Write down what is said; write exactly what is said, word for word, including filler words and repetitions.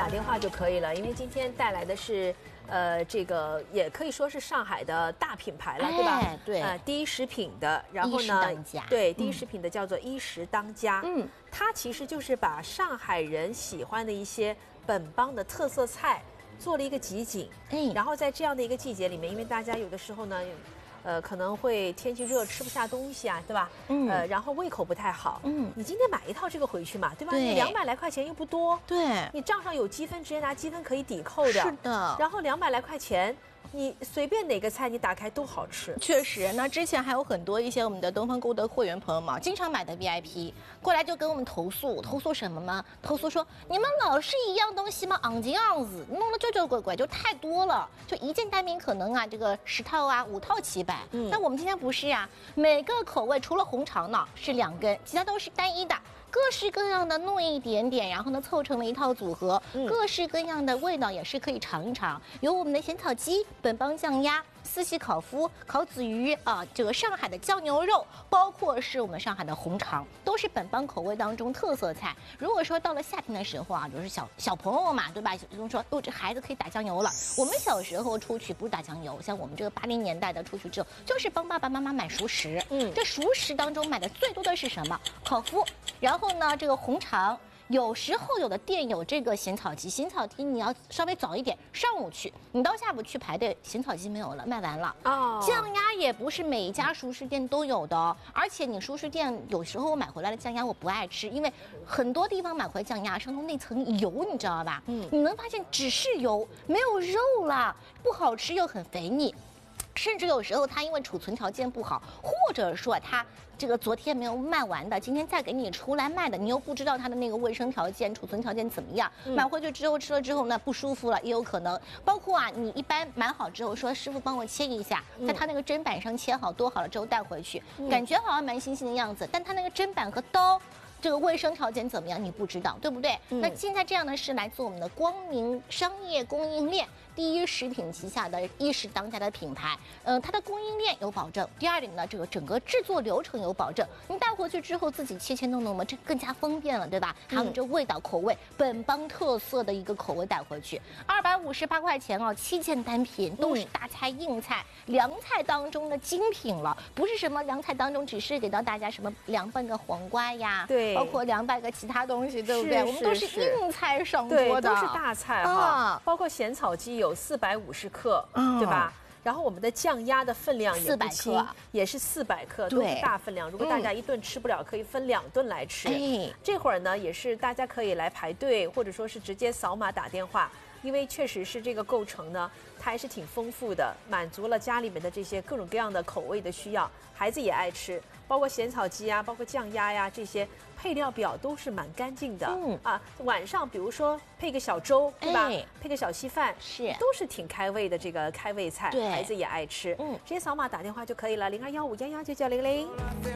打电话就可以了，因为今天带来的是，呃，这个也可以说是上海的大品牌了，对吧？ 哎，对， 呃，第一食品的，然后一食呢当家， 对，第一食品的叫做一食当家， 嗯， 它其实就是把上海人喜欢的一些本帮的特色菜做了一个集锦， 哎， 然后在这样的一个季节里面，因为大家有的时候呢。呃，可能会天气热吃不下东西啊，对吧？ 嗯， 呃，然后胃口不太好。 嗯， 你今天买一套这个回去嘛，对吧？ 对， 你两百来块钱又不多。 对， 你账上有积分，直接拿积分可以抵扣掉。 是的。 然后两百来块钱。你随便哪个菜你打开都好吃， 确实。那之前还有很多一些我们的东方购物的会员朋友们，经常买的 V I P 过来就跟我们投诉，投诉什么吗？投诉说你们老是一样东西吗？昂金昂子，弄得旧旧鬼鬼，就太多了，就一件单品可能啊这个十套啊五套起百。嗯，那我们今天不是啊，每个口味除了红肠呢是两根，其他都是单一的。各式各样的弄一点点，然后呢凑成了一套组合，嗯、各式各样的味道也是可以尝一尝。有我们的咸草鸡、本帮酱鸭、四喜烤麸、烤子鱼啊，这个上海的酱牛肉，包括是我们上海的红肠，都是本帮口味当中特色菜。如果说到了夏天的时候啊，就是小小朋友嘛，对吧？就是说，哦，这孩子可以打酱油了。我们小时候出去不是打酱油，像我们这个八零年代的出去之后，就是帮爸爸妈妈买熟食。嗯，这熟食当中买的最多的是什么？烤麸，然后。然后呢，这个红肠有时候有的店有这个咸草鸡，咸草鸡你要稍微早一点，上午去，你到下午去排队，咸草鸡没有了，卖完了。哦，酱鸭也不是每一家熟食店都有的哦，而且你熟食店有时候我买回来的酱鸭我不爱吃，因为很多地方买回来酱鸭上头那层油，你知道吧？嗯，你能发现只是油，没有肉了，不好吃又很肥腻。甚至有时候它因为储存条件不好，或者说它这个昨天没有卖完的，今天再给你出来卖的，你又不知道它的那个卫生条件、储存条件怎么样，嗯、买回去之后吃了之后呢不舒服了，也有可能。包括啊，你一般买好之后说师傅帮我切一下，嗯、在它那个砧板上切好剁好了之后带回去，嗯、感觉好像蛮新鲜的样子，但它那个砧板和刀。这个卫生条件怎么样？你不知道，对不对？嗯、那现在这样的是来自我们的光明商业供应链第一食品旗下的一食当家的品牌。呃，它的供应链有保证。第二点呢，这个整个制作流程有保证。你带回去之后自己切切弄弄嘛，这更加方便了，对吧？还有这味道口味，本帮特色的一个口味带回去，二百五十八块钱哦，七件单品都是大菜硬菜、凉菜当中的精品了，不是什么凉菜当中只是给到大家什么凉拌个黄瓜呀，对。包括凉拌个其他东西，对不对？我们都是硬菜上桌的， 都是大菜哈。包括咸草鸡有四百五十克，对吧？然后我们的酱鸭的分量也不轻，也是四百克，都是大分量。如果大家一顿吃不了，可以分两顿来吃。这会儿呢，也是大家可以来排队，或者说是直接扫码打电话。因为确实是这个构成呢，它还是挺丰富的，满足了家里面的这些各种各样的口味的需要，孩子也爱吃，包括咸草鸡啊，包括酱鸭呀，这些配料表都是蛮干净的。嗯啊，晚上比如说配个小粥，对吧？哎、配个小稀饭，是都是挺开胃的这个开胃菜，孩子也爱吃。嗯，直接扫码打电话就可以了，零二幺五幺幺九九零零。